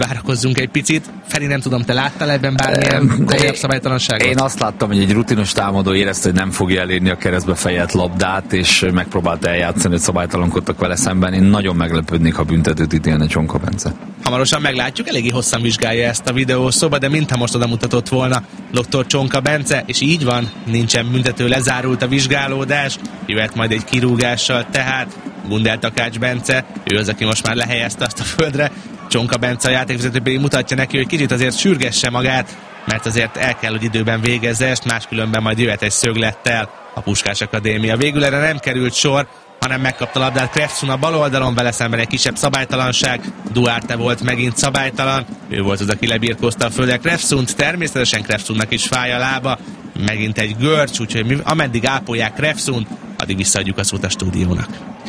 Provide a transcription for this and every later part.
várakozzunk egy picit. Feri, nem tudom, te láttál ebben bármilyen komolyabb szabálytalanságot? Én azt láttam, hogy egy rutinos támadó érezte, hogy nem fogja elérni a keresztbe fejelt labdát, és megpróbálta eljátszani, hogy szabálytalankodtak vele szemben. Én nagyon meglepődnék, ha büntetőt ítélne Csonka Bence. Hamarosan meglátjuk, eléggé hosszan vizsgálja ezt a videószoba, de mintha most oda mutatott volna dr. Csonka Bence, és így van, nincsen büntető, lezárult a vizsgálódás, jöhet majd egy kirúgással, tehát Gundel Takács Bence, ő az, aki most már lehelyezte azt a földre. Csonka Bence a játékvezető pedig mutatja neki, hogy kicsit azért sürgesse magát, mert azért el kell, hogy időben végezze ezt, máskülönben majd jöhet egy szöglettel a Puskás Akadémia. Végül erre nem került sor, hanem megkapta a labdát Krefszun a bal oldalon, vele szemben egy kisebb szabálytalanság. Duarte volt megint szabálytalan, ő volt az, aki lebirkózta a földre Krefszunt, természetesen Krefszunnak is fáj a lába, megint egy görcs, úgyhogy ameddig ápolják Krefszunt, addig visszaadjuk a szót a stúdiónak.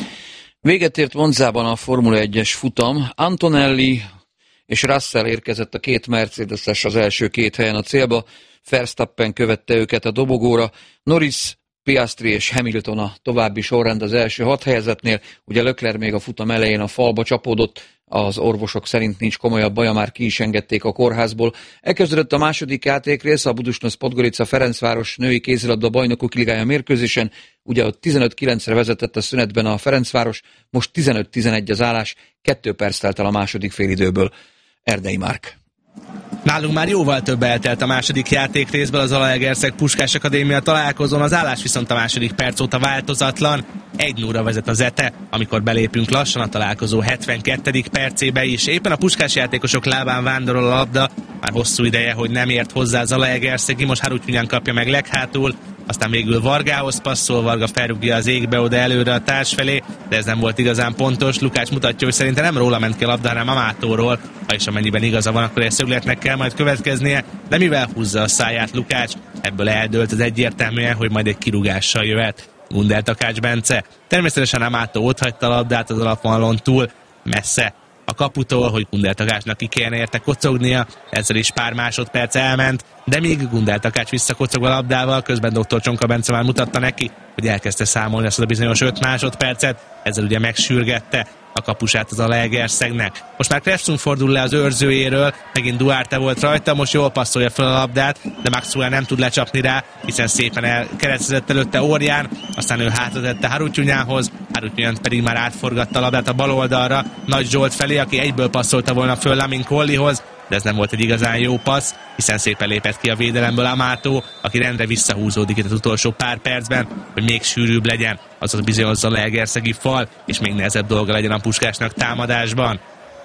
Véget ért Monzában a Formula 1-es futam. Antonelli és Russell érkezett a két Mercedes-es az első két helyen a célba. Verstappen követte őket a dobogóra. Norris, Piastri és Hamilton a további sorrend az első 6 helyezetnél. Ugye Leclerc még a futam elején a falba csapódott, az orvosok szerint nincs komolyabb baja, már ki is engedték a kórházból. Elkezdődött a második játékrész, a Budućnost Podgorica Ferencváros női kézilabda bajnokok ligája mérkőzésen. Ugye ott 15-9-re vezetett a szünetben a Ferencváros, most 15-11 az állás, 2 perc telt el a második félidőből. Erdei Márk. Nálunk már jóval több eltelt a második játékrészből az Zalaegerszeg Puskás Akadémia találkozón, az állás viszont a második perc óta változatlan. 1-0-ra vezet az ETE, amikor belépünk lassan a találkozó 72. percébe is. Éppen a puskás játékosok lábán vándorol a labda, már hosszú ideje, hogy nem ért hozzá az Zalaegerszegi, most Harutyunyan kapja meg leghátul, aztán végül Vargához passzol, Varga felrúgja az égbe oda előre a társ felé, de ez nem volt igazán pontos. Lukács mutatja, hogy szerintem nem róla ment ki a labda, hanem Amátóról, ha és amennyiben igaza van, akkor egy szögletnek kell majd következnie, de mivel húzza a száját Lukács, ebből eldőlt az egyértelműen, hogy majd egy kirúgással jöhet Gundel Takács Bence. Természetesen Amátó ott hagyta a labdát az alapvonalon túl, messze a kaputól, hogy Gundel Takácsnak ki kellene érte kocognia, ezzel is pár másodperc elment, de még Gundel Takács visszakocog a labdával, közben dr. Csonka Bence már mutatta neki, hogy elkezdte számolni ezt a bizonyos 5 másodpercet, ezzel ugye megsürgette a kapusát az Zalaegerszegnek. Most már Krefszun fordul le az őrzőjéről, megint Duarte volt rajta, most jól passzolja fel a labdát, de Maxwell nem tud lecsapni rá, hiszen szépen elkeresztezett előtte Órián, aztán ő hátratette Harutyunyánhoz, Harutyunyán pedig már átforgatta a labdát a bal oldalra Nagy Zsolt felé, aki egyből passzolta volna föl Lamin Collihoz, de ez nem volt egy igazán jó passz, hiszen szépen lépett ki a védelemből Amátó, aki rendre visszahúzódik itt az utolsó pár percben, hogy még sűrűbb legyen az a bizonyos zalaegerszegi fal, és még nehezebb dolga legyen a Puskásnak támadásban.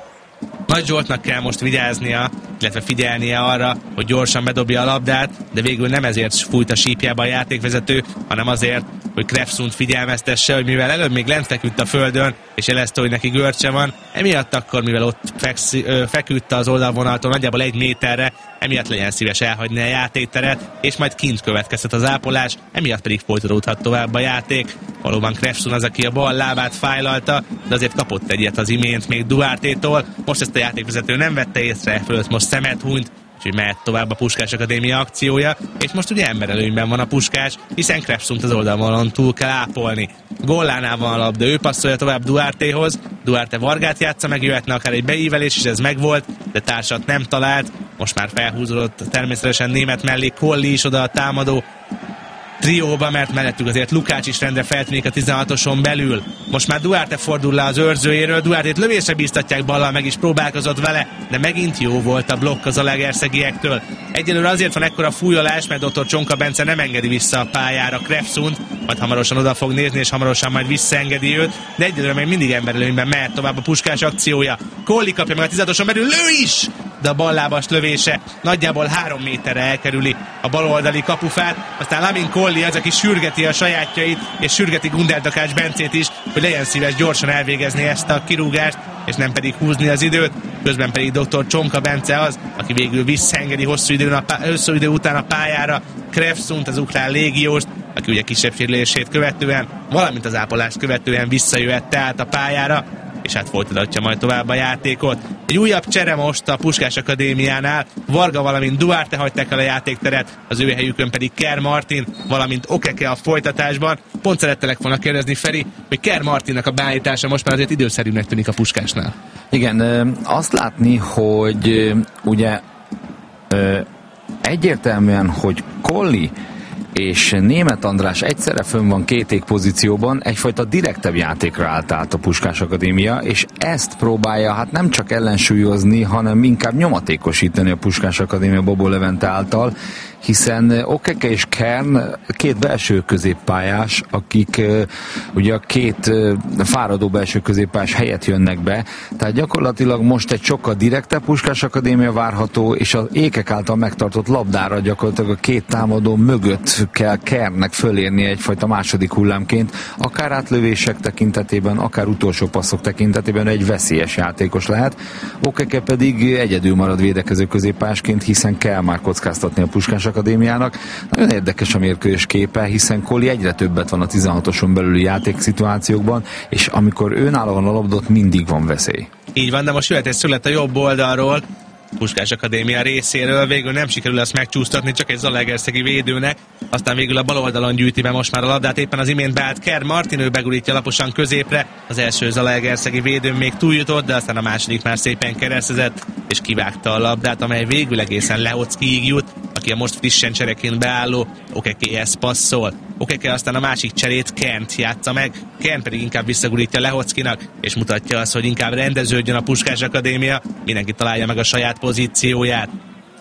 Nagy Zsoltnak kell most vigyáznia, illetve figyelnie arra, hogy gyorsan bedobja a labdát, de végül nem ezért fújt a sípjába a játékvezető, hanem azért, hogy Krefszunt figyelmeztesse, hogy mivel előbb még lent feküdt a földön, és jelezte, hogy neki görcse van, emiatt akkor, mivel ott feküdt az oldalvonaltól nagyjából 1 méterre, emiatt legyen szíves elhagyni a játékteret, és majd kint következhet az ápolás, emiatt pedig folytatódhat tovább a játék. Valóban Krefsun az, aki a bal lábát fájlalta, de azért kapott egyet az imént még Duartétól. Most ezt a játékvezető nem vette észre, fölött most szemet hunyt, úgyhogy mehet tovább a Puskás Akadémia akciója, és most ugye emberelőnyben van a Puskás, hiszen Krefsunt az oldalvonalon túl kell ápolni. Gollánál van a labda, ő passzolja tovább Duartéhoz, Duarte Vargát játsza meg, jöhetne akár egy beívelés, és ez megvolt, de társat nem talált, most már felhúzódott természetesen német mellé Colli is oda a támadó trióba, mert mellettük azért Lukács is rendre feltűnik a 16-oson belül. Most már Duarte fordul le az őrzőjéről, Duartét lövésre bíztatják, ballal meg is próbálkozott vele, de megint jó volt a blokk az zalaegerszegiektől. Egyelőre azért van ekkora fújolás, mert dr. Csonka Bence nem engedi vissza a pályára Krefsunt, majd hamarosan oda fog nézni, és hamarosan majd visszaengedi őt, de egyelőre még mindig emberelőnyben mehet tovább a Puskás akciója. Colli kapja meg a 16-oson belül, lő is! De a ballábas lövése nagyjából 3 méterre elkerüli a baloldali kapufát, aztán Lamin Colli az, aki sürgeti a sajátjait, és sürgeti Gundel Takács Bencét is, hogy legyen szíves gyorsan elvégezni ezt a kirúgást, és nem pedig húzni az időt, közben pedig dr. Csonka Bence az, aki végül visszaengedi hosszú idő után a pályára Krefsunt, az ukrán légióst, aki ugye kisebb sérülését követően, valamint az ápolást követően visszajöhet tehát a pályára, és hát folytatja majd tovább a játékot. Egy újabb csere most a Puskás Akadémiánál, Varga valamint Duarte hagyták el a játékteret, az ő helyükön pedig Kerr Martin, valamint Okeke a folytatásban. Pont szerettelek volna kérdezni, Feri, hogy Kerr Martinnak a beállítása most már azért időszerűnek tűnik a Puskásnál. Igen, azt látni, hogy ugye egyértelműen, hogy Colli és Németh András egyszerre fönn van két égpozícióban, egyfajta direktebb játékra állt át a Puskás Akadémia, és ezt próbálja hát nem csak ellensúlyozni, hanem inkább nyomatékosítani a Puskás Akadémia Babó Levente által, hiszen Okeke és Kern két belső középpályás, akik ugye a két fáradó belső középpályás helyett jönnek be, tehát gyakorlatilag most egy sokkal direktebb Puskás Akadémia várható, és az ékek által megtartott labdára gyakorlatilag a két támadó mögött kell Kernnek fölérni egyfajta második hullámként, akár átlövések tekintetében, akár utolsó passzok tekintetében egy veszélyes játékos lehet. Okeke pedig egyedül marad védekező középpályásként, hiszen kell már kockáztatni a Puskás Akadémiának. Nagyon érdekes a mérkőzés képe, hiszen Colli egyre többet van a 16-oson belüli játékszituációkban, és amikor önállóan a labdot, mindig van veszély. Így van, de most jöhet egy szület a jobb oldalról, Puskás Akadémia részéről, végül nem sikerül ezt megcsúsztatni, csak egy zalaegerszegi védőnek, aztán végül a bal oldalon gyűjti be most már a labdát, éppen az imént beállt Kerr Martin, ő begurítja laposan középre, az első zalaegerszegi védő még túljutott, de aztán a második már szépen keresztezett, és kivágta a labdát, amely végül egészen Lehockiig jut, aki a most frissen csereként beálló Okekéhez passzol. Okeke aztán a másik cserét Kent játsza meg, Kent pedig inkább visszagurítja Lehockinak, és mutatja azt, hogy inkább rendeződjön a Puskás Akadémia, mindenki találja meg a saját pozícióját.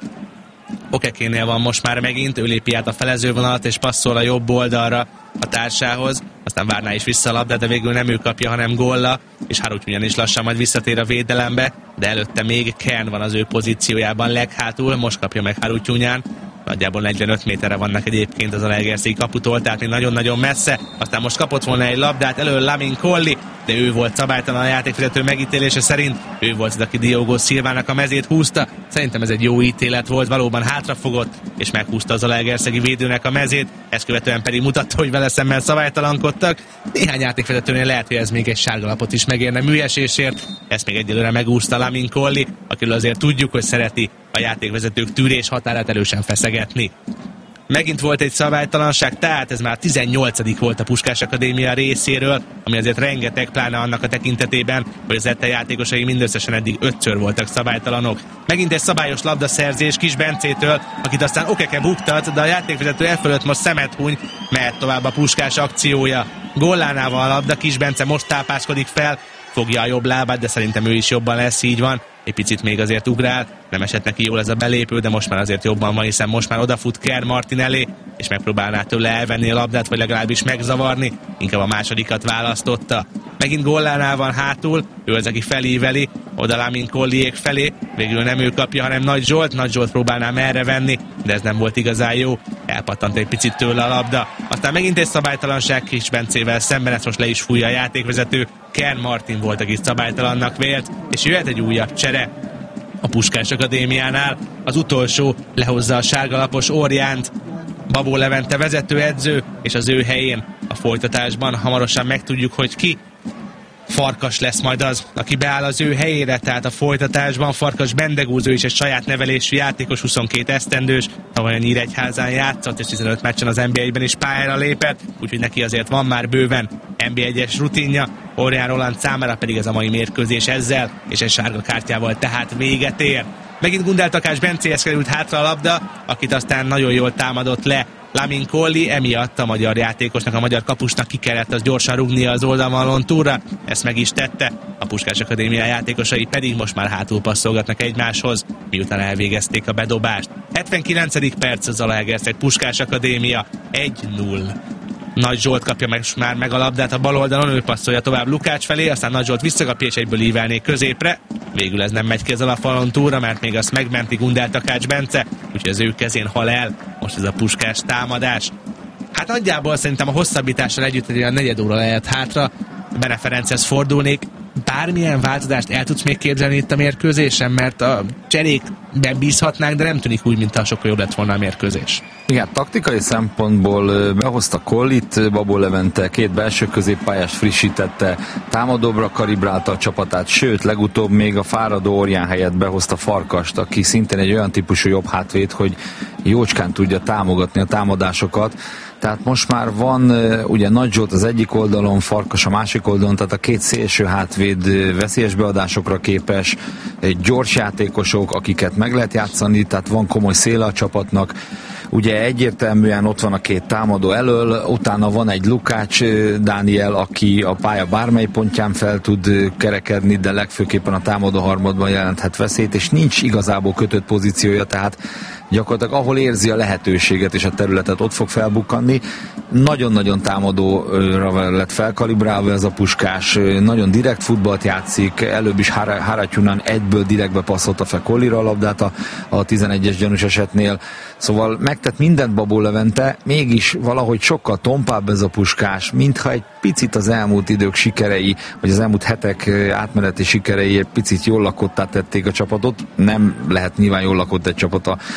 Okekénél van most már megint, ő lépi át a felezővonalat, és passzol a jobb oldalra a társához, aztán várná is vissza a labdát, de végül nem ő kapja, hanem Golla, és Harutyunyan is lassan majd visszatér a védelembe, de előtte még Kern van az ő pozíciójában leghátul, most kapja meg Harutyunyan, nagyjából 45 méterre vannak egyébként az Zalaegerszegi kaputól, tehát még nagyon-nagyon messze, aztán most kapott volna egy labdát, elől Lamin Colli, de ő volt szabálytalan a játékvezető megítélése szerint, ő volt az, aki Diogo Silvának a mezét húzta, szerintem ez egy jó ítélet volt, valóban hátrafogott, és meghúzta az Zalaegerszegi védőnek a mezét, ezt követően pedig mutatta, hogy vele szemben szabálytalankodtak. Néhány játékvezetőnél lehet, hogy ez még egy sárgalapot is megérne műesésért, ezt még egyelőre megúszta Lamin Colli, akiről azért tudjuk, hogy szereti a játékvezetők tűrés határát erősen feszegetni. Megint volt egy szabálytalanság, tehát ez már 18. volt a Puskás Akadémia részéről, ami azért rengeteg, pláne annak a tekintetében, hogy az ETE játékosai mindösszesen eddig 5-ször voltak szabálytalanok. Megint egy szabályos labdaszerzés Kis Bencétől, akit aztán Okeke buktat, de a játékvezető e fölött most szemet huny, mehet tovább a Puskás akciója. Gollánál van a labda, Kis Bence most tápáskodik fel, fogja a jobb lábát, de szerintem ő is jobban lesz, így van. Egy picit még azért ugrál, nem esett neki jól ez a belépő, de most már azért jobban van, hiszen most már odafut Kerr Martin elé, és megpróbálná tőle elvenni a labdát, vagy legalábbis megzavarni, inkább a másodikat választotta. Megint Gollánál van hátul, ő az, aki felíveli, oda Lamin Colliék felé, végül nem ő kapja, hanem Nagy Zsolt próbálná merre venni, de ez nem volt igazán jó, elpattant egy picit tőle a labda. Aztán megint egy szabálytalanság Kis Bencével szemben, ezt most le is fújja a játékvezető, Kerr Martin volt, aki szabálytalannak vélt, és jöhet egy újabb csere a Puskás Akadémiánál. Az utolsó lehozza a sárgalapos Orjánt, Babó Levente vezetőedző, és az ő helyén a folytatásban hamarosan megtudjuk, hogy ki. Farkas lesz majd az, aki beáll az ő helyére, tehát a folytatásban Farkas Bendegúzó is egy saját nevelésű játékos, 22 esztendős, tavaly a Nyíregyházán játszott, és 15 meccsen az NB1-ben is pályára lépett, úgyhogy neki azért van már bőven NB1-es rutinja, Orján Roland számára pedig ez a mai mérkőzés ezzel, és egy sárga kártyával tehát véget ér. Megint Gundel Takás Bencéhez került hátra a labda, akit aztán nagyon jól támadott le Lamin Colli, emiatt a magyar játékosnak, a magyar kapusnak ki kellett az gyorsan rúgnia az oldalvonalon túlra, ezt meg is tette, a Puskás Akadémia játékosai pedig most már hátul passzolgatnak egymáshoz, miután elvégezték a bedobást. 79. perc, az Zalaegerszeg Puskás Akadémia 1-0. Nagy Zsolt kapja már meg a labdát a bal oldalon, ő passzolja tovább Lukács felé, aztán Nagy Zsolt visszakapja és egyből ívelné középre. Végül ez nem megy ki az alapfalon túlra, mert még azt megmenti Gundel Takács Bence, úgyhogy az ő kezén hal el most ez a Puskás támadás. Hát nagyjából szerintem a hosszabbítással együtt egy negyed óra lehet hátra, Bene Ferenchez fordulnék. bármilyen változást el tudsz még képzelni itt a mérkőzésen, mert a cserékben bízhatnánk, de nem tűnik úgy, mintha sokkal jobb lett volna a mérkőzés. Igen, taktikai szempontból behozta Collit, Babó Levente 2 belső középpályást frissítette, támadóbbra kalibrálta a csapatát, sőt, legutóbb még a fáradó Orján helyett behozta Farkast, aki szintén egy olyan típusú jobb hátvéd, hogy jócskán tudja támogatni a támadásokat. Tehát most már van ugye Nagy Zsolt az egyik oldalon, Farkas a másik oldalon, tehát a 2 szélső hátvéd veszélyes beadásokra képes, gyors játékosok, akiket meg lehet játszani, tehát van komoly széle a csapatnak. Ugye egyértelműen ott van a 2 támadó elől, utána van egy Lukács Dániel, aki a pálya bármely pontján fel tud kerekedni, de legfőképpen a támadó harmadban jelenthet veszélyt, és nincs igazából kötött pozíciója, tehát gyakorlatilag ahol érzi a lehetőséget és a területet, ott fog felbukkanni. Nagyon-nagyon támadóra lett felkalibrálva ez a Puskás, nagyon direkt futballt játszik, előbb is Haratyunan egyből direktbe passzolta fel Collira a labdát a 11-es gyanús esetnél, szóval megtett mindent Babó Levente, mégis valahogy sokkal tompább ez a Puskás, mintha egy picit az elmúlt idők sikerei, vagy az elmúlt hetek átmeneti sikerei egy picit jól lakottá tették a csapatot. Nem lehet nyilván jól lakott egy csapat a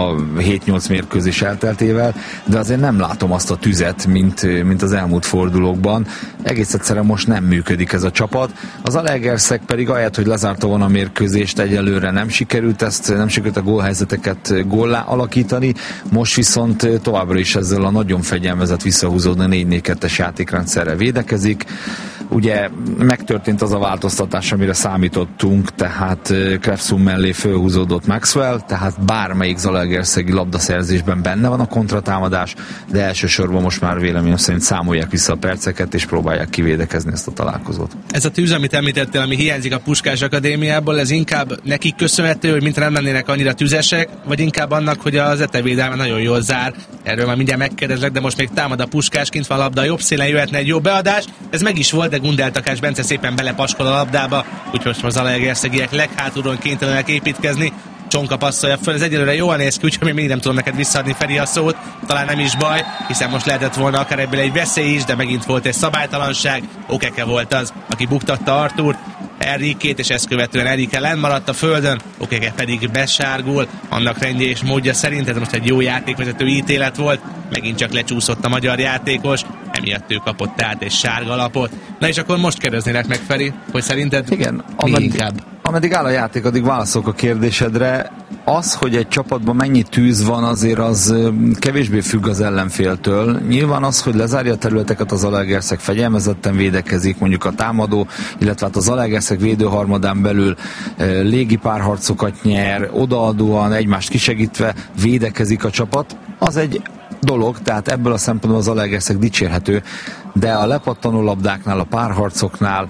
7-8 mérkőzés elteltével, de azért nem látom azt a tüzet, mint az elmúlt fordulókban. Egész egyszerűen most nem működik ez a csapat. Az Zalaegerszeg pedig ahelyett, hogy lezárta volna a mérkőzést, egyelőre nem sikerült a gólhelyzeteket góllá alakítani, most viszont továbbra is ezzel a nagyon fegyelmezett visszahúzódó 4-4-2-es játékrendszerrel védekezik. Ugye megtörtént az a változtatás, amire számítottunk, tehát Krefsum mellé fölhúzódott Maxwell, tehát bármelyik zalaegerszegi labdaszerzésben benne van a kontratámadás, de elsősorban most már véleményem szerint számolják vissza a perceket, és próbálják kivédekezni ezt a találkozót. Ez a tűz, amit említettél, ami hiányzik a Puskás Akadémiából, ez inkább nekik köszönhető, hogy mintha nem lennének annyira tüzesek, vagy inkább annak, hogy az etevédelme nagyon jól zár. Erről már mindjárt megkérdezlek, de most még támad a Puskás, kint van a labda, a jobb szélen jöhetne egy jó beadás. Ez meg is volt, de Gundel Takács Bence szépen belepaskol a labdába, úgyhogy most a zalaegerszegiek leghátulról kénytelenek építkezni. Csonka passzolja föl, ez egyelőre jól néz ki, úgyhogy még mindig nem tudom neked visszaadni, Feri, a szót. Talán nem is baj, hiszen most lehetett volna akár ebből egy veszély is, de megint volt egy szabálytalanság. Okeke volt az, aki buktatta Artúrt, Enrikét, és ezt követően Enrique lennmaradt a földön, Okeke pedig besárgul, annak rendje és módja szerint. Ez most egy jó játékvezető ítélet volt, megint csak lecsúszott a magyar játékos, emiatt ő kapott tehát egy sárga lapot. Na és akkor most kérdeznélek meg, Feri, hogy szerinted igen, mi inkább? Ameddig áll a játék, addig válaszolok a kérdésedre. Az, hogy egy csapatban mennyi tűz van, azért az kevésbé függ az ellenféltől. Nyilván az, hogy lezárja a területeket, az Zalaegerszeg fegyelmezetten védekezik, mondjuk a támadó, illetve hát a Zalaegerszeg védőharmadán belül légi párharcokat nyer, odaadóan, egymást kisegítve védekezik a csapat. Az egy dolog, tehát ebből a szempontból az Zalaegerszeg dicsérhető, de a lepattanó labdáknál, a párharcoknál,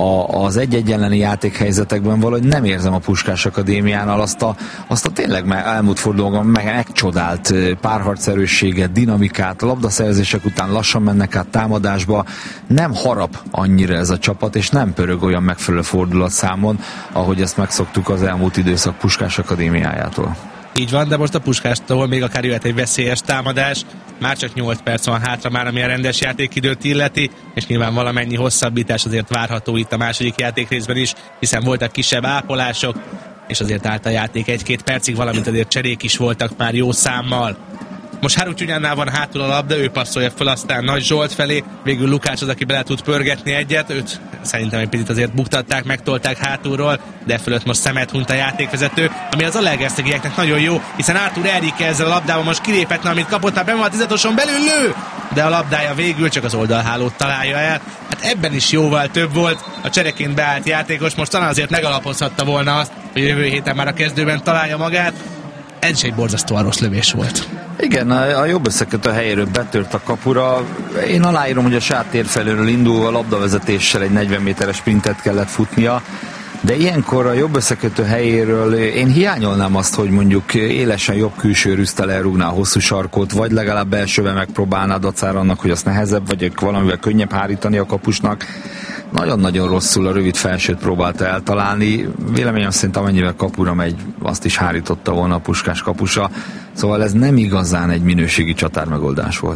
az egy-egy elleni játékhelyzetekben valahogy nem érzem a Puskás Akadémiánál azt a tényleg elmúlt fordulóban megcsodált párharcerősséget, dinamikát, a labdaszerzések után lassan mennek át támadásba, nem harap annyira ez a csapat, és nem pörög olyan megfelelő fordulatszámon, ahogy ezt megszoktuk az elmúlt időszak Puskás Akadémiájától. Így van, de most a Puskástól még akár jöhet egy veszélyes támadás. Már csak 8 perc van hátra már, ami a rendes játékidőt illeti, és nyilván valamennyi hosszabbítás azért várható itt a második játékrészben is, hiszen voltak kisebb ápolások, és azért állt a játék 1-2 percig, valamint azért cserék is voltak már jó számmal. Most Haratyunannál van hátul a labda, ő passzolja fel aztán Nagy Zsolt felé, végül Lukács az, aki bele tud pörgetni egyet, őt szerintem egy picit azért buktatták, megtolták hátulról, de fölött most szemet hunyt a játékvezető, ami az zalaegerszegieknek nagyon jó, hiszen Artur Enrique ezzel a labdával most kiléphetne, amit kapott, már benn van a 16-oson belül, lő! De a labdája végül csak az oldalhálót találja el. Hát ebben is jóval több volt a csereként beállt játékos, most talán azért megalapozhatta volna azt, hogy jövő héten már a kezdőben találja magát. Ez is egy borzasztóan rossz lövés volt. Igen, a jobb összekötő helyéről betört a kapura. Én aláírom, hogy a saját tér felől indulva labdavezetéssel egy 40 méteres sprintet kellett futnia, de ilyenkor a jobb összekötő helyéről én hiányolnám azt, hogy mondjuk élesen jobb külső rüsztel elrúgná a hosszú sarkot, vagy legalább belsőben megpróbálnád dacára annak, hogy az nehezebb, vagy valamivel könnyebb hárítani a kapusnak. Nagyon-nagyon rosszul a rövid felsőt próbálta eltalálni. Véleményem szerint amennyivel kapura megy, azt is hárította volna a Puskás kapusa. Szóval ez nem igazán egy minőségi csatármegoldás volt.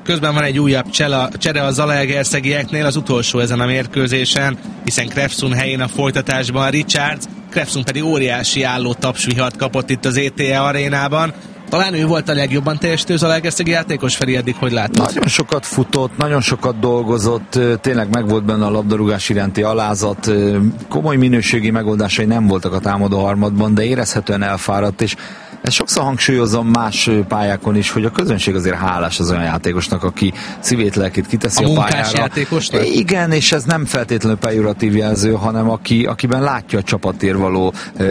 Közben van egy újabb csere a zalaegerszegieknél, az utolsó ezen a mérkőzésen, hiszen Krefsun helyén a folytatásban Richards, Krefsun pedig óriási álló tapsvihart kapott itt az ETE arénában. Talán ő volt a legjobban teljesítő zalaegerszegi játékos, Feri, eddig hogy látod? Nagyon sokat futott, nagyon sokat dolgozott, tényleg megvolt benne a labdarúgás iránti alázat, komoly minőségi megoldásai nem voltak a támadó harmadban, de érezhetően elfáradt, és ezt sokszor hangsúlyozom más pályákon is, hogy a közönség azért hálás az olyan játékosnak, aki szívét, lelkét kiteszi a pályára. Játékosnak? Igen, és ez nem feltétlenül pejoratív jelző, hanem akiben látja a csapatért való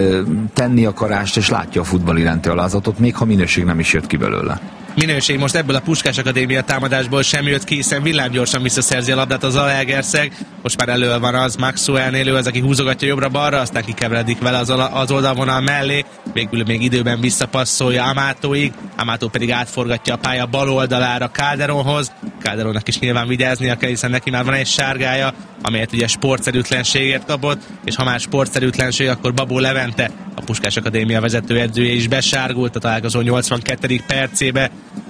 tenni akarást, és látja a futball iránti alázatot, még ha minőség nem is jött ki belőle. Minőség most ebből a Puskás Akadémia támadásból sem jött ki, hiszen villámgyorsan visszaszerzi a labdát az Zalaegerszeg. Most már elő van az Maxwellnél, ő az, aki húzogatja jobbra-balra, aztán kikeveredik vele az oldalvonal mellé, végül még időben visszapasszolja Amatóig, Amató pedig átforgatja a pálya bal oldalára Calderonhoz. Calderonnak is nyilván vigyáznia kell, hiszen neki már van egy sárgája, amelyet ugye sportszerűtlenségért kapott, és ha már sportszerűtlenség, akkor Babó Levente, a Puskás Akadémia vezetőedzője is besárgult a találkozó 82. percébe.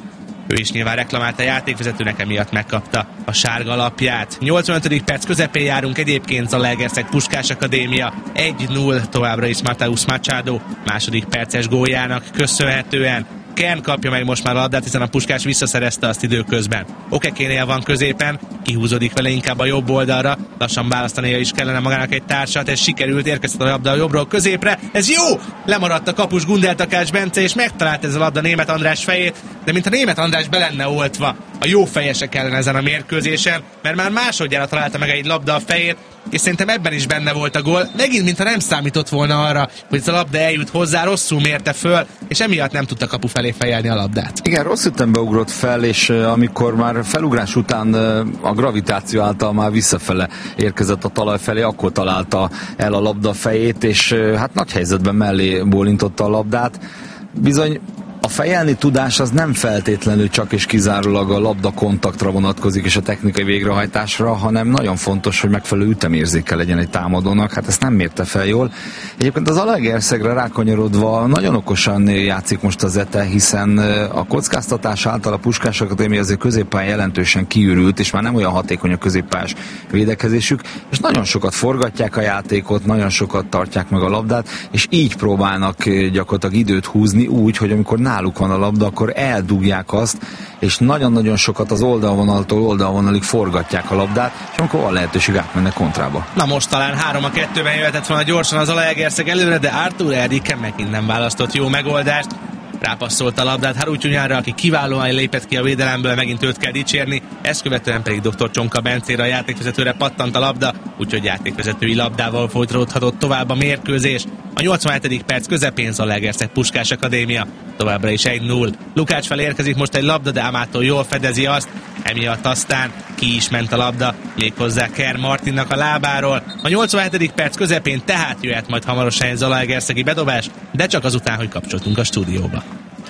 Ő is nyilván reklamált a játékvezetőnek, emiatt megkapta a sárga lapját. 85. perc közepén járunk egyébként, Zalaegerszeg Puskás Akadémia 1-0 továbbra is Mateus Machado második perces góljának köszönhetően. Kern kapja meg most már a labdát, hiszen a Puskás visszaszerezte azt időközben. Okekénél van középen, kihúzódik vele inkább a jobb oldalra, lassan választania is kellene magának egy társat, ez sikerült, érkezett a labda a jobbról középre, ez jó! Lemaradt a kapus Gundel Takács Bence, és megtalált ez a labda Németh András fejét, de mintha Németh András be lenne oltva a jó fejesek ellen ezen a mérkőzésen, mert már másodjára találta meg egy labda a fejét, és szerintem ebben is benne volt a gól. Megint, mintha nem számított volna arra, hogy ez a labda eljut hozzá, rosszul mérte föl, és emiatt nem tudta kapu felé fejelni a labdát. Igen, rossz ütembe ugrott fel, és amikor már felugrás után a gravitáció által már visszafele érkezett a talaj felé, akkor találta el a labda fejét, és hát nagy helyzetben mellé bólintotta a labdát. Bizony a fejelni tudás az nem feltétlenül csak és kizárólag a labda kontaktra vonatkozik és a technikai végrehajtásra, hanem nagyon fontos, hogy megfelelő ütemérzéke legyen egy támadónak. Hát ezt nem mérte fel jól. Egyébként az Zalaegerszegre rákanyarodva nagyon okosan játszik most az ETE, hiszen a kockáztatás által a Puskás Akadémia azért középpályán jelentősen kiürült, és már nem olyan hatékony a középpályás védekezésük, és nagyon sokat forgatják a játékot, nagyon sokat tartják meg a labdát, és így próbálnak gyakorlatilag időt húzni úgy, hogy amikor náluk van a labda, akkor eldugják azt, és nagyon-nagyon sokat az oldalvonaltól oldalvonalig forgatják a labdát, és amikor van lehetőség, átmennek kontrába. Na most talán 3-2-ben jöhetett volna gyorsan az Zalaegerszeg előre, de Artur Erdike megint nem választott jó megoldást. Rápasszolt a labdát Harutyunyánra, aki kiválóan lépett ki a védelemből, megint őt kell dicsérni, ezt követően pedig dr. Csonka Bencére, a játékvezetőre pattant a labda, úgyhogy játékvezetői labdával folytatódhatott tovább a mérkőzés. A 87. perc közepén Zalaegerszeg Puskás Akadémia továbbra is 1-0. Lukács felé érkezik most egy labda, de Amato jól fedezi azt, emiatt aztán ki is ment a labda, méghozzá Kern Martinnak a lábáról. A 87. perc közepén tehát jöhet majd hamarosan egy zalaegerszegi bedobás, de csak azután, hogy kapcsoltunk a stúdióba.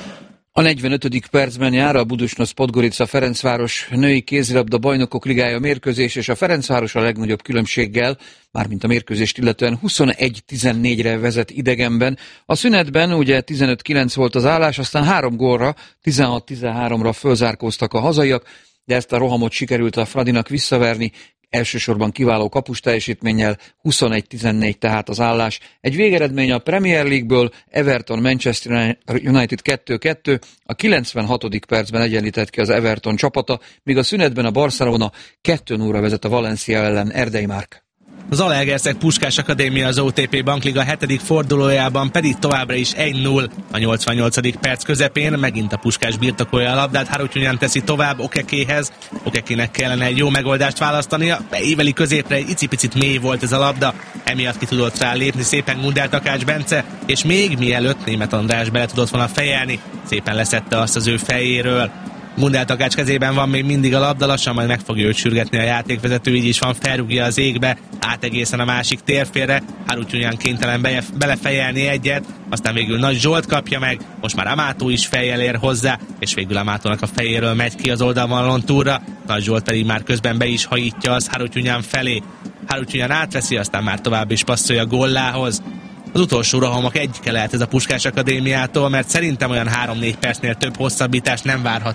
A 45. percben jár a Budućnost Podgorica Ferencváros női kézilabda bajnokok ligája mérkőzés, és a Ferencváros a legnagyobb különbséggel, mármint a mérkőzést illetően 21-14-re vezet idegenben. A szünetben ugye 15-9 volt az állás, aztán 3 gólra, 16-13-ra fölzárkóztak a hazaiak, de ezt a rohamot sikerült a Fradinak visszaverni, elsősorban kiváló kapus teljesítménnyel, 21-14 tehát az állás. Egy végeredmény a Premier League-ből, Everton Manchester United 2-2, a 96. percben egyenlített ki az Everton csapata, míg a szünetben a Barcelona 2-0-ra vezet a Valencia ellen. Erdei Márk. Az Zalaegerszeg Puskás Akadémia az OTP Bankliga 7. fordulójában pedig továbbra is 1-0 a 88. perc közepén. Megint a Puskás birtokolja a labdát, Harutyunyan teszi tovább Okekéhez. Okekének kellene egy jó megoldást választania. Beíveli középre, egy icipicit mély volt ez a labda, emiatt ki tudott rá lépni szépen Gundel Takács Bence, és még mielőtt Németh András bele tudott volna fejelni, szépen leszette azt az ő fejéről. Gundel Takács kezében van még mindig a labda, lassan majd meg fogja őt sürgetni a játékvezető, így is van, felrúgja az égbe, át egészen a másik térfélre, Harutyunyan kénytelen belefejelni egyet, aztán végül Nagy Zsolt kapja meg, most már Amato is fejjel ér hozzá, és végül Amatónak a fejéről megy ki az oldalvonalon túlra, Nagy Zsolt pedig már közben be is hajítja az Harutyunyan felé. Harutyunyan átveszi, aztán már tovább is passzolja Gollához. Az utolsó rohamok egyike lehet ez a Puskás Akadémiától, mert szerintem olyan 3-4 percnél több hosszabbítás nem várható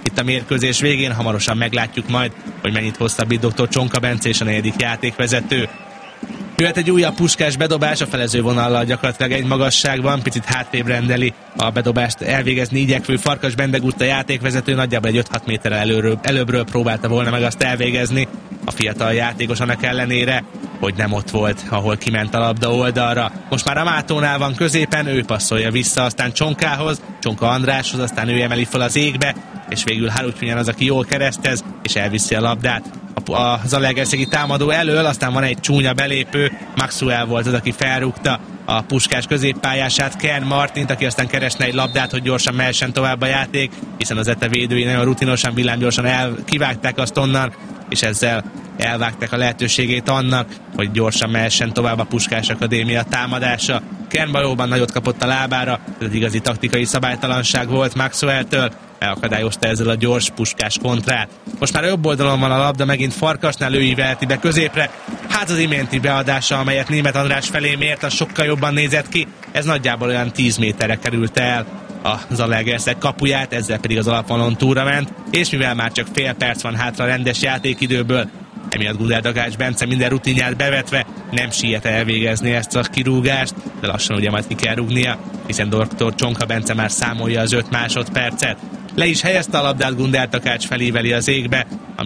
itt a mérkőzés végén. Hamarosan meglátjuk majd, hogy mennyit hosszabbít dr. Csonka Bence és a negyedik játékvezető. Jöhet egy újabb Puskás bedobás, a felező vonallal gyakorlatilag egy magasságban, picit hátrébb rendeli a bedobást elvégezni igyekvő Farkas Bendegúzt a játékvezető, nagyjából egy 5-6 méterrel előbbről próbálta volna meg azt elvégezni. A fiatal játékos annak ellenére, hogy nem ott volt, ahol kiment a labda oldalra. Most már a Mátónál van középen, ő passzolja vissza, aztán Csonkához, Csonka Andráshoz, aztán ő emeli fel az égbe, és végül Harutyunyan az, aki jól keresztez, és elviszi a labdát a zalaegerszegi támadó elől, aztán van egy csúnya belépő, Maxwell volt az, aki felrúgta a Puskás középpályását, Ken Martint, aki aztán keresne egy labdát, hogy gyorsan mehessen tovább a játék, hiszen az ETE védői nagyon rutinosan, villámgyorsan kivágták azt onnan, és ezzel elvágták a lehetőségét annak, hogy gyorsan mehessen tovább a Puskás Akadémia támadása. Ken valóban nagyot kapott a lábára, ez egy igazi taktikai szabálytalanság volt Maxwell-től, elakadályozta ezzel a gyors Puskás kontrát. Most már jobb oldalon van a labda, megint Farkasnál, ő ívelti be középre. Hát az iménti beadása, amelyet Németh András felé mért, az sokkal jobban nézett ki. Ez nagyjából olyan 10 méterre került el a Zalaegerszeg kapuját, ezzel pedig az alapvonalon túlra ment, és mivel már csak fél perc van hátra a rendes játékidőből, emiatt Gudel Dagács Bence minden rutinját bevetve nem siet elvégezni ezt a kirúgást, de lassan ugye majd ki kell rúgnia, hiszen dr. Csonka Bence már számolja az 5 másodpercet. Le is helyezte a labdát, Gundel Takács felíveli az égbe,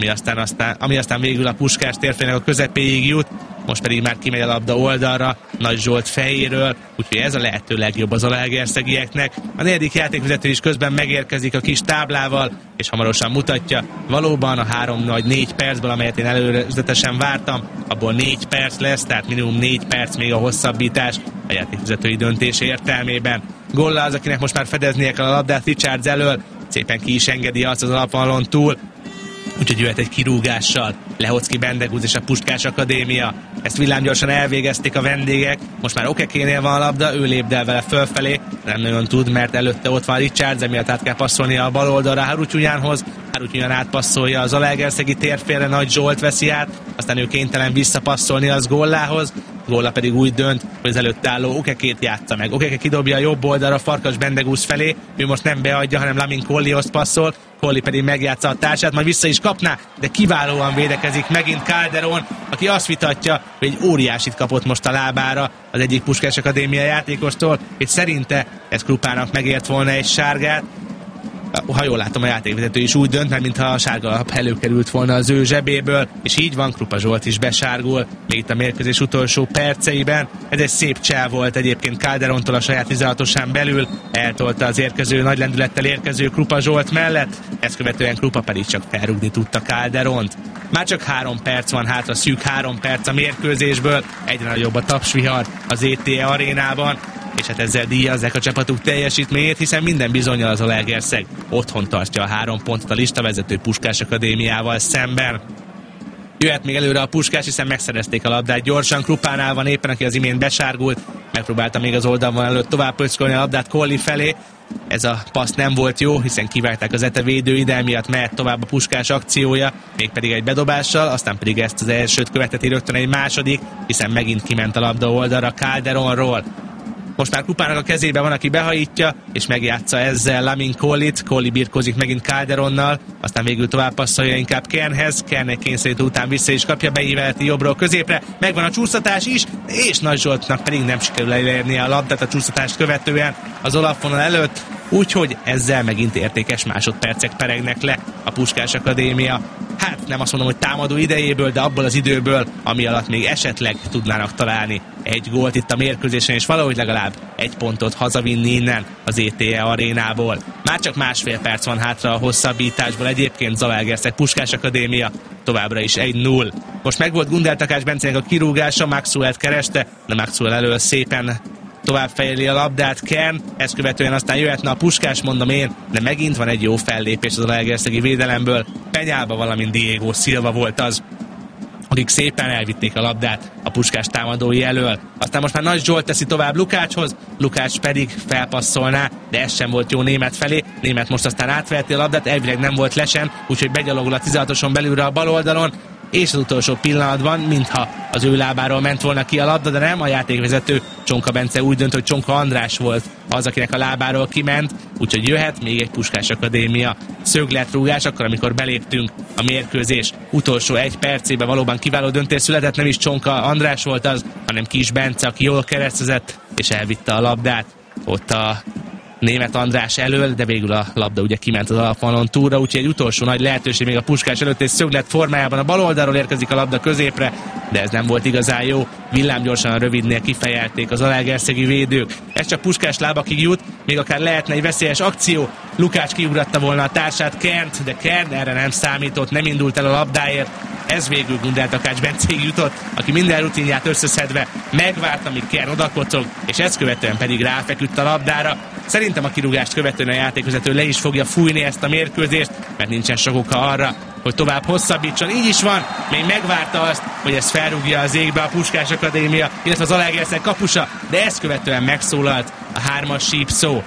ami aztán végül a Puskás térfének a közepéig jut, most pedig már kimegy a labda oldalra, Nagy Zsolt fejéről, úgyhogy ez a lehető legjobb az zalaegerszegieknek. A negyedik játékvezető is közben megérkezik a kis táblával, és hamarosan mutatja, valóban a 3 vagy 4 percből, amelyet én előzetesen vártam, abból 4 perc lesz, tehát minimum 4 perc még a hosszabbítás a játékvezetői döntés értelmében. Golla az, akinek most már fedeznie kell a labdát Richards elől, szépen ki is engedi azt az alapvonalon túl, úgyhogy jöhet egy kirúgással Lehocki Bendegúz és a Puskás Akadémia. Ezt villámgyorsan elvégezték a vendégek, most már Okekénél van a labda, ő lépdel vele fölfelé, nem nagyon tud, mert előtte ott van Richards, emiatt át kell passzolnia a bal oldalra Harutyunyanhoz, Harutyunyan átpasszolja az zalaegerszegi térfélre, Nagy Zsolt veszi át, aztán ő kénytelen visszapasszolni az Gollához, Golla pedig úgy dönt, hogy az előtte álló Okekét játsza meg. Okeke kidobja a jobb oldalra Farkas Bendegúz felé, ő most nem beadja, hanem Lamin Collihoz passzol, Colli pedig megjátsza a társát, majd vissza is kapná, de kiválóan védekezik megint Calderon, aki azt vitatja, hogy egy óriásit kapott most a lábára az egyik Puskás Akadémia játékostól, és szerinte ez Krupának megért volna egy sárgát. Ha jól látom, a játékvezető is úgy dönt, mert mintha a sárga lap előkerült volna az ő zsebéből, és így van, Krupa Zsolt is besárgul, még itt a mérkőzés utolsó perceiben. Ez egy szép csel volt egyébként Calderontól a saját 16-osán belül, eltolta az érkező, nagy lendülettel érkező Krupa Zsolt mellett, ezt követően Krupa pedig csak felrúgni tudta Calderont. Már csak 3 perc van hátra, szűk 3 perc a mérkőzésből, egyre nagyobb a tapsvihar az ETE arénában, és hát ezzel díjazzák a csapatuk teljesítményét, hiszen minden bizonnyal az Zalaegerszeg otthon tartja a 3 pontot a listavezető Puskás Akadémiával szemben. Jöhet még előre a Puskás, hiszen megszerezték a labdát gyorsan, Krupánál van éppen, aki az imént besárgult, megpróbálta még az oldalon előtt tovább pöckolni a labdát Colli felé. Ez a passz nem volt jó, hiszen kivágták az ETE védői, de emiatt mehet tovább a Puskás akciója, mégpedig egy bedobással, aztán pedig ezt az elsőt követeti rögtön egy második, hiszen megint kiment a labda oldalra Calderonról. Most már Krupának a kezében van, aki behajítja, és megjátsza ezzel Lamin Collit. Colli birkózik megint Calderonnal, aztán végül tovább passzolja inkább Kernhez. Kernnek kényszerítő után vissza is kapja, beívelti jobbról középre. Megvan a csúsztatás is, és Nagy Zsoltnak pedig nem sikerül elérnie a labdát a csúsztatást követően az olapvonal előtt. Úgyhogy ezzel megint értékes másodpercek peregnek le a Puskás Akadémia. Hát nem azt mondom, hogy támadó idejéből, de abból az időből, ami alatt még esetleg tudnának találni egy gólt itt a mérkőzésen, és valahogy legalább egy pontot hazavinni innen az ETE arénából. Már csak másfél perc van hátra a hosszabbításból, egyébként Zalaegerszeg Puskás Akadémia továbbra is 1-0. Most megvolt Gundel Takács Bencének a kirúgása, Maxwell-t kereste, de Maxwell elől szépen tovább fejeli a labdát Ken, ezt követően aztán jöhetne a Puskás, mondom én, de megint van egy jó fellépés az zalaegerszegi védelemből. Penyálba, valamint Diego Silva volt az, akik szépen elvitték a labdát a Puskás támadói elől. Aztán most már Nagy Zsolt teszi tovább Lukácshoz, Lukács pedig felpasszolná, de ez sem volt jó Németh felé. Németh most aztán átveheti a labdát, elvileg nem volt lesen, úgyhogy begyalogol a 16-oson belülre a bal oldalon, és az utolsó pillanatban, mintha az ő lábáról ment volna ki a labda, de nem, a játékvezető Csonka Bence úgy dönt, hogy Csonka András volt az, akinek a lábáról kiment, úgyhogy jöhet még egy Puskás Akadémia szögletrúgás, akkor amikor beléptünk a mérkőzés utolsó 1 percébe. Valóban kiváló döntés született, nem is Csonka András volt az, hanem Kis Bence, aki jól keresztezett és elvitte a labdát ott a Németh András elől, de végül a labda ugye kiment az alapvonalon túlra, úgyhogy egy utolsó nagy lehetőség még a Puskás előtt, és szöglet formájában a bal oldalról érkezik a labda középre, de ez nem volt igazán jó. Villámgyorsan a rövidnél kifejelték az zalaegerszegi védők. Ez csak Puskás lábakig jut, még akár lehetne egy veszélyes akció. Lukács kiugratta volna a társát, Kent, de Kern erre nem számított, nem indult el a labdáért. Ez végül Gundel Takács Bencéig jutott, aki minden rutinját összeszedve megvárta, míg Kern odakocog, és ezt követően pedig ráfeküdt a labdára. Szerintem a kirúgást követően a játékvezető le is fogja fújni ezt a mérkőzést, mert nincsen sok oka arra, hogy tovább hosszabbítson. Így is van, még megvárta azt, hogy ezt felrúgja az égbe a Puskás Akadémia, illetve az Zalaegerszeg kapusa, de ezt követően megszólalt a 3-as sípszó.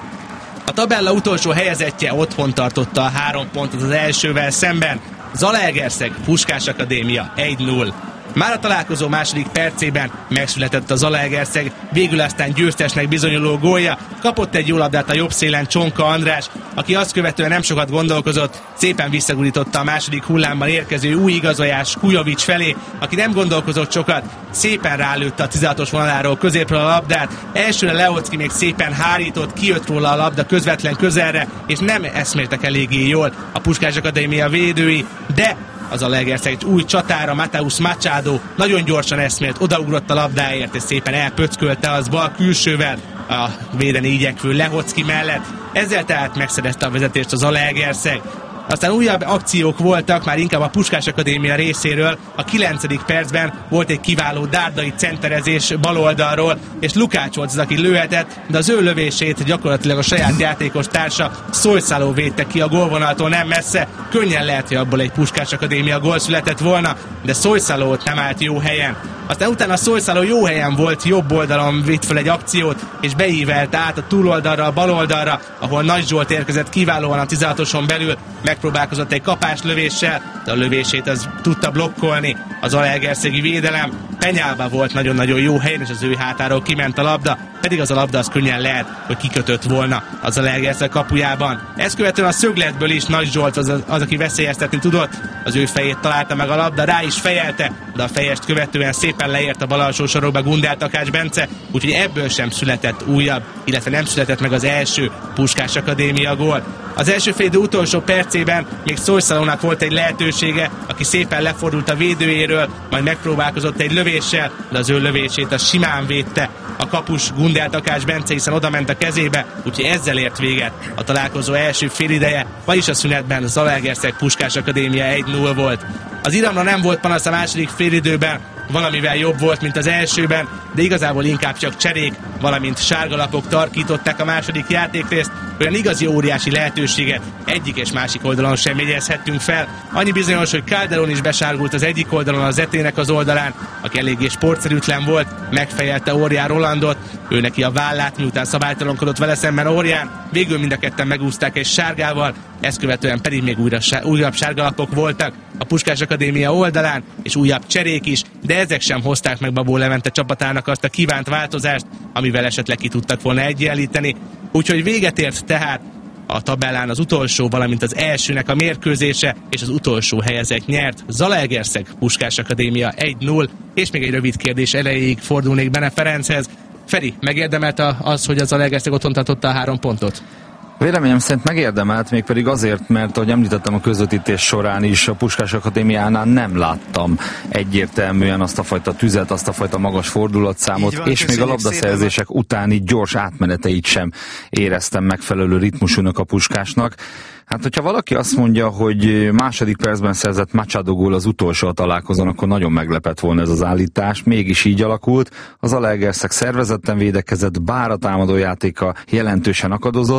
A tabella utolsó helyezettje otthon tartotta a 3 pontot az elsővel szemben. Zalaegerszeg Puskás Akadémia 1-0. Már a találkozó második percében megszületett a Zalaegerszeg, végül aztán győztesnek bizonyuló gólja. Kapott egy jó labdát a jobb szélen Csonka András, aki azt követően nem sokat gondolkozott, szépen visszagurította a második hullámban érkező új igazolás Kujovics felé, aki nem gondolkozott sokat, szépen rálőtte a 16-os vonaláról középről a labdát. Elsőre Leocki még szépen hárított, kijött róla a labda közvetlen közelre, és nem eszméltek eléggé jól a Puskás Akadémia védői, de az a Zalaegerszeg egy új csatára, Mateusz Machado nagyon gyorsan eszmélt, odaugrott a labdáért, és szépen elpöckölte az bal külsővel a védeni igyekvő Lehocki mellett. Ezzel tehát megszerezte a vezetést az Zalaegerszeg. Aztán újabb akciók voltak, már inkább a Puskás Akadémia részéről. A 9. percben volt egy kiváló dárdai centerezés bal oldalról, és Lukács volt az, aki lőhetett, de az ő lövését gyakorlatilag a saját játékos társa Szojszaló védte ki a gólvonaltól nem messze. Könnyen lehet, hogy abból egy Puskás Akadémia gól született volna, de Szojszaló nem állt jó helyen. Aztán utána Szojszaló jó helyen volt, jobb oldalon vitt fel egy akciót, és beívelte át a túloldalra, a bal oldalra, ahol Nagy Zsolt érkezett kiválóan a 16-oson belül, megpróbálkozott egy kapáslövéssel, de a lövését az tudta blokkolni az zalaegerszegi védelem. Penyálba volt nagyon-nagyon jó helyen, és az ő hátáról kiment a labda, pedig az a labda az könnyen lehet, hogy kikötött volna az Zalaegerszeg kapujában. Ezt követően a szögletből is Nagy Zsolt az, aki veszélyeztetni tudott, az ő fejét találta meg a labda, rá is fejelte, de a fejest követően szépen leért a bal alsó sorokba Gundel Takács Bence, úgyhogy ebből sem született újabb, illetve nem született meg az első Puskás Akadémia gól. Az első fél idő utolsó percében még Szojszalónak volt egy lehetősége, aki szépen lefordult a védőjéről, majd megpróbálkozott egy lövéssel, de az ő lövését az simán védte a kapus Gundel Takács Bence, hiszen oda ment a kezébe, úgyhogy ezzel ért véget a találkozó első félideje, vagyis a szünetben a Zalaegerszeg Puskás Akadémia 1-0 volt. Az iramra nem volt panasz a második félidőben, valamivel jobb volt, mint az elsőben, de igazából inkább csak cserék, valamint sárgalapok tarkították a második játékrészt, olyan igazi óriási lehetőséget egyik és másik oldalon sem jegyezhettünk fel. Annyi bizonyos, hogy Calderon is besárgult az egyik oldalon az Etének az oldalán, aki eléggé sportszerűtlen volt, megfejelte Órián Rolandot, ő neki a vállát, miután szabálytalankodott vele szemben Órián, végül mind a ketten megúszták egy sárgával, ezt követően pedig még újabb sárgalapok voltak a Puskás Akadémia oldalán, és újabb cserék is, de ezek sem hozták meg Babó Levente csapatának azt a kívánt változást, amivel esetleg ki tudtak volna egyenlíteni. Úgyhogy véget ért tehát a tabellán az utolsó, valamint az elsőnek a mérkőzése, és az utolsó helyezett nyert. Zalaegerszeg Puskás Akadémia 1-0, és még egy rövid kérdés elejéig fordulnék Bene Ferenchez. Feri, megérdemelte az, hogy a Zalaegerszeg otthon tartotta a 3 pontot? Véleményem szerint megérdemelt, mégpedig azért, mert ahogy említettem a közvetítés során is, a Puskás Akadémiánál nem láttam egyértelműen azt a fajta tüzet, azt a fajta magas fordulatszámot, van, és még a labdaszerzések utáni gyors átmeneteit sem éreztem megfelelő ritmusúnak a Puskásnak. Hát, hogyha valaki azt mondja, hogy második percben szerzett Machado gól az utolsó a találkozón, akkor nagyon meglepett volna ez az állítás. Mégis így alakult. Az Zalaegerszeg szervezetten védekezett, bár a támadójátéka jelentősen akadozott,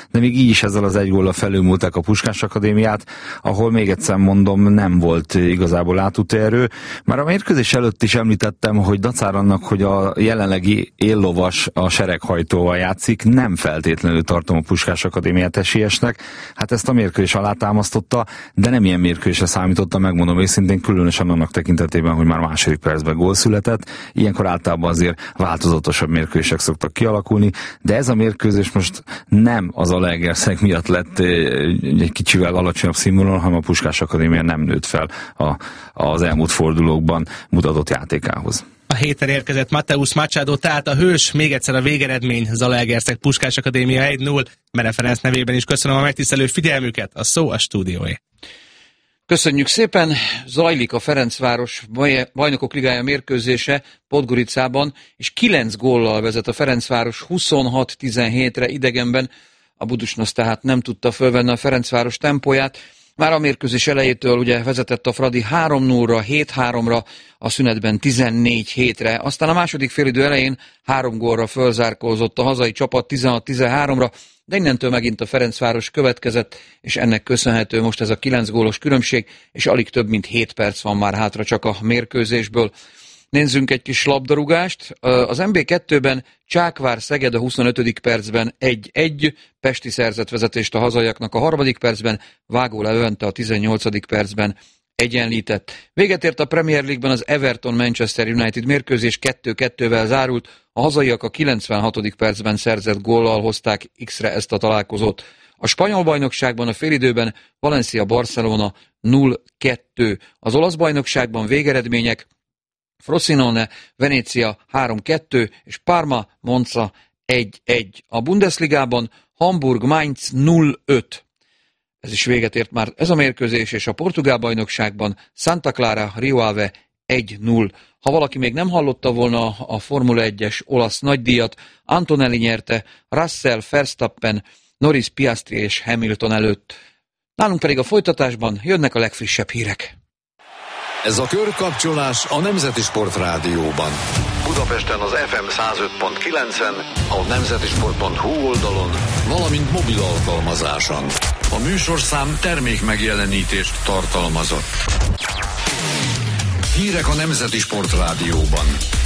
de még így is ezzel az egy góllal felülmúlták a Puskás Akadémiát, ahol még egyszer mondom, nem volt igazából átútérő. Már a mérkőzés előtt is említettem, hogy dacár annak, hogy a jelenlegi éllovas a sereghajtóval játszik, nem feltétlenül tartom a Puskás Akadémiát esélyesnek. Hát ezt a mérkőzés alátámasztotta, de nem ilyen mérkőzésre számítottam, megmondom őszintén, különösen annak tekintetében, hogy már második percben gól született. Ilyenkor általában azért változatosabb mérkőzések szoktak kialakulni, de ez a mérkőzés most nem az Zalaegerszeg miatt lett egy kicsivel alacsonyabb színvonalon, hanem a Puskás Akadémia nem nőtt fel az elmúlt fordulókban mutatott játékához. A héten érkezett Mateusz Machado, tehát a hős, még egyszer a végeredmény, Zalaegerszeg Puskás Akadémia 1-0. Mere Ferenc nevében is köszönöm a megtisztelő figyelmüket, a szó a stúdióé. Köszönjük szépen! Zajlik a Ferencváros Bajnokok Ligája mérkőzése Podgoricában, és 9 góllal vezet a Ferencváros 26-17-re idegenben. A Budusnosz tehát nem tudta fölvenni a Ferencváros tempóját. Már a mérkőzés elejétől ugye vezetett a Fradi 3-0-ra, 7-3-ra, a szünetben 14-7-re. Aztán a második félidő elején 3 gólra fölzárkózott a hazai csapat 16-13-ra, de innentől megint a Ferencváros következett, és ennek köszönhető most ez a 9 gólos különbség, és alig több mint 7 perc van már hátra csak a mérkőzésből. Nézzünk egy kis labdarúgást. Az MB2-ben Csákvár-Szeged a 25. percben 1-1, Pesti szerzett vezetést a hazaiaknak a 3. percben, Vágó Levente a 18. percben egyenlített. Véget ért a Premier League-ben az Everton-Manchester United mérkőzés, 2-2-vel zárult, a hazaiak a 96. percben szerzett góllal hozták X-re ezt a találkozót. A spanyol bajnokságban a félidőben Valencia-Barcelona 0-2. Az olasz bajnokságban végeredmények: Frosinone, Venécia 3-2 és Parma, Monza 1-1. A Bundesligában Hamburg-Mainz 0-5. Ez is véget ért már ez a mérkőzés, és a portugál bajnokságban Santa Clara, Rio Ave 1-0. Ha valaki még nem hallotta volna a Formula 1-es olasz nagydíjat, Antonelli nyerte Russell, Verstappen, Norris, Piastri és Hamilton előtt. Nálunk pedig a folytatásban jönnek a legfrissebb hírek. Ez a körkapcsolás a Nemzeti Sport Rádióban. Budapesten az FM 105.9-en, a nemzetisport.hu oldalon, valamint mobil alkalmazáson. A műsorszám termék megjelenítést tartalmazott. Hírek a Nemzeti Sport Rádióban.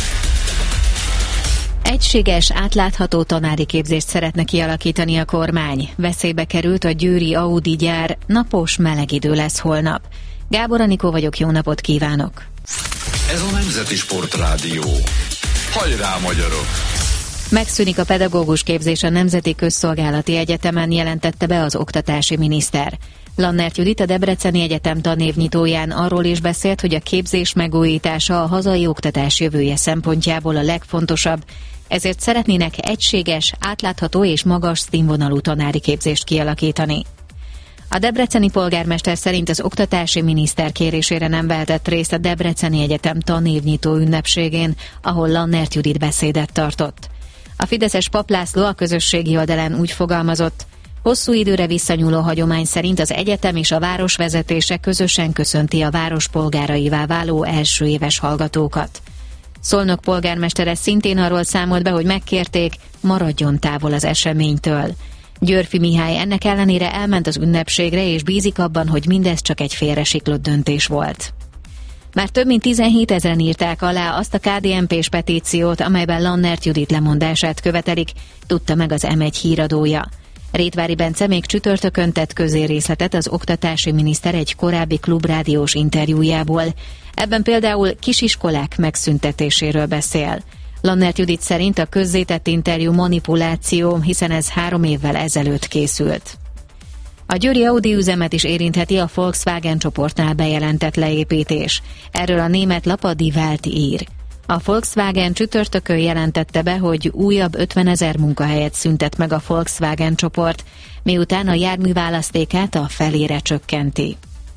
Egységes, átlátható tanári képzést szeretne kialakítani a kormány. Veszélybe került a győri Audi gyár, napos, meleg idő lesz holnap. Gábor Anikó vagyok, jó napot kívánok! Ez a Nemzeti Sport Rádió. Hajrá, magyarok! Megszűnik a pedagógus képzés a Nemzeti Közszolgálati Egyetemen, jelentette be az oktatási miniszter. Lannert Judit, a Debreceni Egyetem tanévnyitóján arról is beszélt, hogy a képzés megújítása a hazai oktatás jövője szempontjából a legfontosabb, ezért szeretnének egységes, átlátható és magas színvonalú tanári képzést kialakítani. A debreceni polgármester szerint az oktatási miniszter kérésére nem vehetett részt a Debreceni Egyetem tanévnyitó ünnepségén, ahol Lannert Judit beszédet tartott. A fideszes Pap László a közösségi oldalán úgy fogalmazott: hosszú időre visszanyúló hagyomány szerint az egyetem és a város vezetése közösen köszönti a város polgáraivá váló első éves hallgatókat. Szolnok polgármestere szintén arról számolt be, hogy megkérték, maradjon távol az eseménytől. Györfi Mihály ennek ellenére elment az ünnepségre, és bízik abban, hogy mindez csak egy félresiklott döntés volt. Már több mint 17 000-en írták alá azt a KDNP-s petíciót, amelyben Lannert Judit lemondását követelik, tudta meg az M1 híradója. Rétvári Bence még csütörtökön tett közé részletet az oktatási miniszter egy korábbi klubrádiós interjújából. Ebben például kisiskolák megszüntetéséről beszél. Lannert Judit szerint a közzétett interjú manipuláció, hiszen ez 3 évvel ezelőtt készült. A győri Audi üzemet is érintheti a Volkswagen csoportnál bejelentett leépítés. Erről a német lap a Die Welt ír. A Volkswagen csütörtökön jelentette be, hogy újabb 50 000 munkahelyet szüntet meg a Volkswagen csoport, miután a járműválasztékát a felére csökkenti.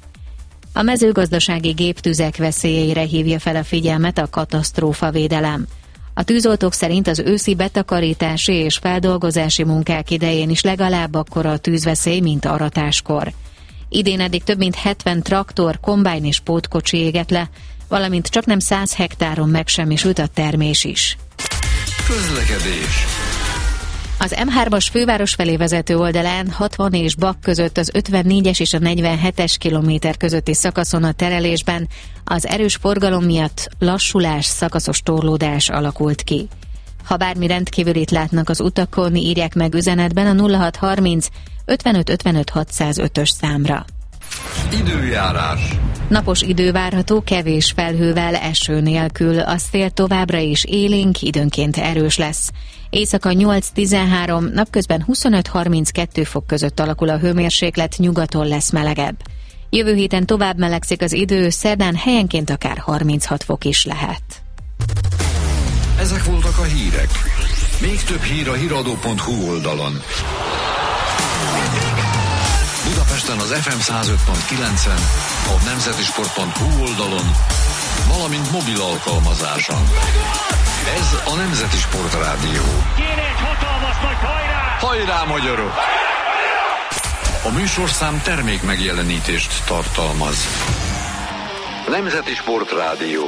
A mezőgazdasági géptüzek veszélyeire hívja fel a figyelmet a katasztrófavédelem. A tűzoltók szerint az őszi betakarítási és feldolgozási munkák idején is legalább akkora a tűzveszély, mint aratáskor. Idén eddig több mint 70 traktor, kombájn és pótkocsi égett le, valamint csaknem 100 hektáron megsemmisült a termés is. Közlekedés. Az M3-as főváros felé vezető oldalán 60 és Bak között az 54-es és a 47-es kilométer közötti szakaszon a terelésben az erős forgalom miatt lassulás, szakaszos torlódás alakult ki. Ha bármi rendkívülit látnak az utakon, írják meg üzenetben a 0630 55 55 605-ös számra. Időjárás. Napos idő várható, kevés felhővel, eső nélkül, a szél továbbra is élénk, időnként erős lesz. Éjszaka 8-13, napközben 25-32 fok között alakul a hőmérséklet, nyugaton lesz melegebb. Jövő héten tovább melegszik az idő, szerdán helyenként akár 36 fok is lehet. Ezek voltak a hírek. Még több hír a hiradó.hu oldalon. Budapesten az FM 105.9-en, a nemzetisport.hu oldalon, valamint mobil alkalmazáson. Ez a Nemzeti Sport Rádió. Kéne egy hatalmas nagy hajrá! Hajrá, magyarok! A műsorszám termék megjelenítést tartalmaz. Nemzeti Sport Rádió.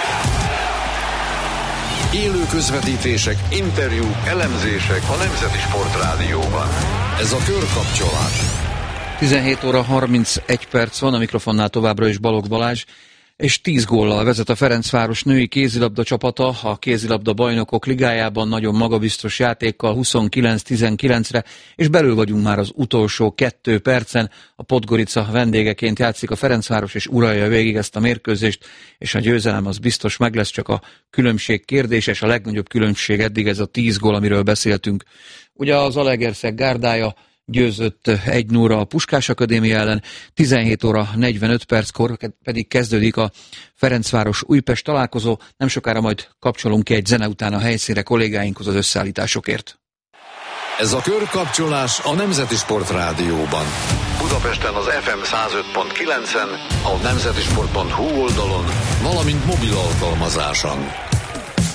Élő közvetítések, interjúk, elemzések a Nemzeti Sport Rádióban. Ez a körkapcsolás. 17 óra 31 perc van, a mikrofonnál továbbra is Balogh Balázs, és 10 góllal vezet a Ferencváros női kézilabda csapata a kézilabda bajnokok ligájában nagyon magabiztos játékkal 29-19-re, és belül vagyunk már az utolsó 2 percen. A Podgorica vendégeként játszik a Ferencváros, és uralja végig ezt a mérkőzést, és a győzelem az biztos meg lesz, csak a különbség kérdés, és a legnagyobb különbség eddig ez a 10 gól, amiről beszéltünk. Ugye az Zalaegerszeg gárdája győzött 1-0-ra a Puskás Akadémia ellen, 17 óra 45 perckor pedig kezdődik a Ferencváros-Újpest találkozó. Nem sokára majd kapcsolunk ki egy zene után a helyszínre kollégáinkhoz az összeállításokért. Ez a körkapcsolás a Nemzeti Sport Rádióban. Budapesten az FM 105.9-en, a nemzetisport.hu oldalon, valamint mobil alkalmazáson.